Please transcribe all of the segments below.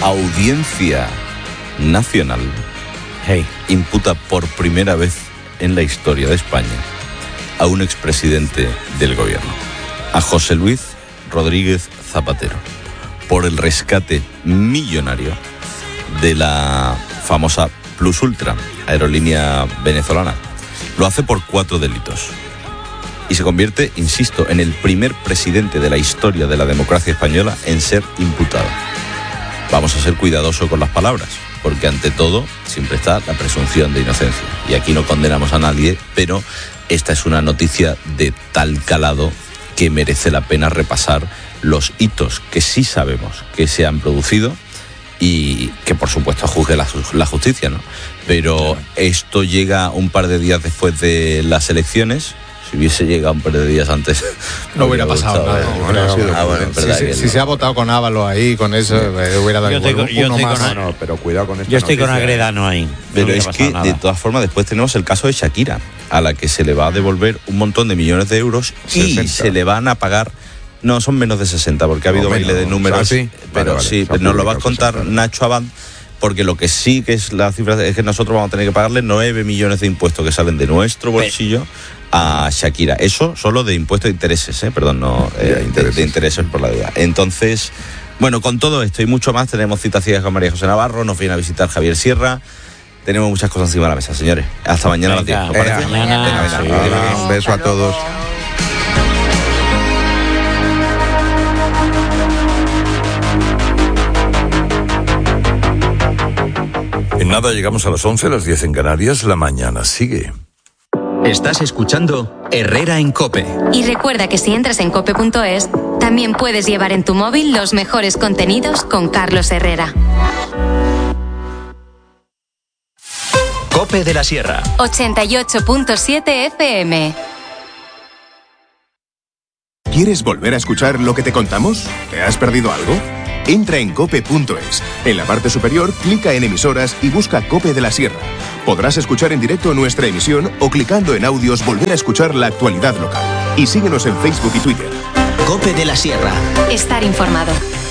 Audiencia Nacional imputa por primera vez en la historia de España a un expresidente del gobierno, a José Luis Rodríguez Zapatero, por el rescate millonario de la famosa Plus Ultra, aerolínea venezolana. Lo hace por 4 delitos. Y se convierte, insisto, en el primer presidente de la historia de la democracia española en ser imputado. Vamos a ser cuidadosos con las palabras, porque ante todo siempre está la presunción de inocencia. Y aquí no condenamos a nadie, pero esta es una noticia de tal calado que merece la pena repasar los hitos que sí sabemos que se han producido y que por supuesto juzgue la justicia, ¿no? Pero esto llega un par de días después de las elecciones. Si hubiese llegado un par de días antes, no hubiera pasado nada. Si se ha votado con Ábalos ahí, con eso, hubiera dado uno más. No, pero cuidado con esto. Yo estoy con Agredano ahí. Pero es que, de todas formas, después tenemos el caso de Shakira, a la que se le va a devolver un montón de millones de euros 60. Y se le van a pagar. No, son menos de 60, porque ha habido baile de números. ¿Sí? Pero vale, sí, nos lo va a contar Nacho Abad, porque lo que sí que es la cifra es que nosotros vamos a tener que pagarle 9 millones de impuestos que salen de nuestro bolsillo a Shakira. Eso solo de impuestos de intereses, perdón, no de intereses por la deuda. Entonces, bueno, con todo esto y mucho más, tenemos citas ciegas con María José Navarro, nos viene a visitar Javier Sierra. Tenemos muchas cosas encima de la mesa, señores. Hasta mañana a las 10. ¿Os parece? Venga. Un beso a todos. En nada llegamos a las 11, las 10 en Canarias. La mañana sigue. Estás escuchando Herrera en COPE. Y recuerda que si entras en cope.es, también puedes llevar en tu móvil los mejores contenidos con Carlos Herrera. COPE de la Sierra. 88.7 FM. ¿Quieres volver a escuchar lo que te contamos? ¿Te has perdido algo? Entra en cope.es. En la parte superior, clica en emisoras y busca Cope de la Sierra. Podrás escuchar en directo nuestra emisión o clicando en audios volver a escuchar la actualidad local. Y síguenos en Facebook y Twitter. Cope de la Sierra. Estar informado.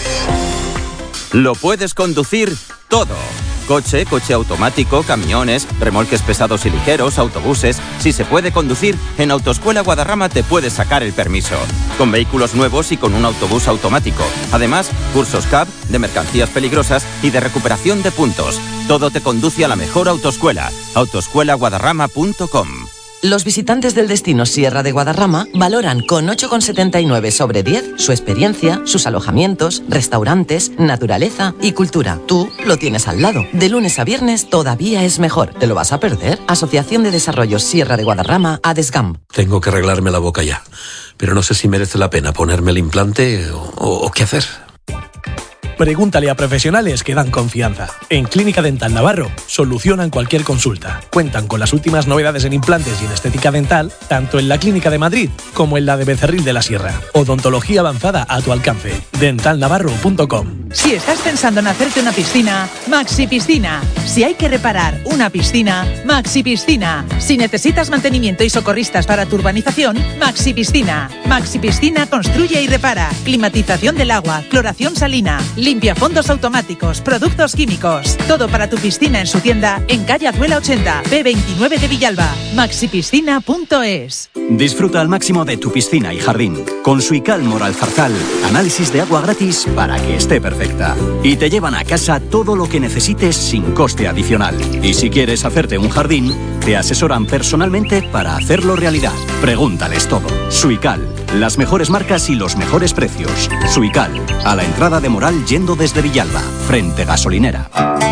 Lo puedes conducir todo. Coche automático, camiones, remolques pesados y ligeros, autobuses. Si se puede conducir, en Autoescuela Guadarrama te puedes sacar el permiso. Con vehículos nuevos y con un autobús automático. Además, cursos CAB, de mercancías peligrosas y de recuperación de puntos. Todo te conduce a la mejor autoescuela. autoescuelaguadarrama.com. Los visitantes del destino Sierra de Guadarrama valoran con 8,79 sobre 10 su experiencia, sus alojamientos, restaurantes, naturaleza y cultura. Tú lo tienes al lado. De lunes a viernes todavía es mejor. ¿Te lo vas a perder? Asociación de Desarrollo Sierra de Guadarrama, ADESGAM. Tengo que arreglarme la boca ya, pero no sé si merece la pena ponerme el implante o qué hacer. Pregúntale a profesionales que dan confianza. En Clínica Dental Navarro solucionan cualquier consulta. Cuentan con las últimas novedades en implantes y en estética dental, tanto en la Clínica de Madrid como en la de Becerril de la Sierra. Odontología avanzada a tu alcance. dentalnavarro.com. Si estás pensando en hacerte una piscina, Maxi Piscina. Si hay que reparar una piscina, Maxi Piscina. Si necesitas mantenimiento y socorristas para tu urbanización, Maxi Piscina. Maxi Piscina construye y repara. Climatización del agua, cloración salina, limpiafondos automáticos, productos químicos. Todo para tu piscina en su tienda en calle Azuela 80, P29 de Villalba. Maxipiscina.es. Disfruta al máximo de tu piscina y jardín. Con Suical Moral Zarzal, análisis de agua gratis para que esté perfecta. Y te llevan a casa todo lo que necesites sin coste adicional. Y si quieres hacerte un jardín, te asesoran personalmente para hacerlo realidad. Pregúntales todo. Suical, las mejores marcas y los mejores precios. Suical, a la entrada de Moral yendo desde Villalba, frente gasolinera.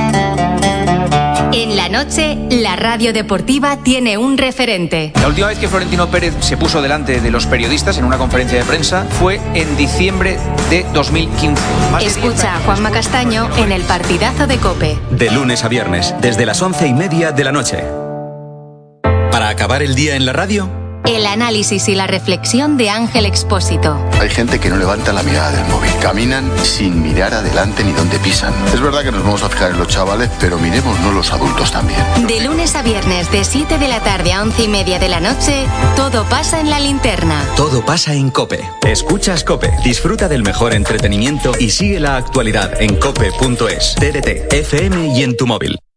En la noche, la radio deportiva tiene un referente. La última vez que Florentino Pérez se puso delante de los periodistas en una conferencia de prensa fue en diciembre de 2015. Escucha a Juanma Castaño en el partidazo de COPE. De lunes a viernes, desde las 11:30 de la noche. Para acabar el día en la radio, El análisis y la reflexión de Ángel Expósito. Hay gente que no levanta la mirada del móvil. Caminan sin mirar adelante ni dónde pisan. Es verdad que nos vamos a fijar en los chavales, pero miremosnos los adultos también. De lunes a viernes, de 7 de la tarde a 11:30 de la noche, todo pasa en La Linterna. Todo pasa en COPE. Escuchas COPE, disfruta del mejor entretenimiento y sigue la actualidad en cope.es, TDT, FM y en tu móvil.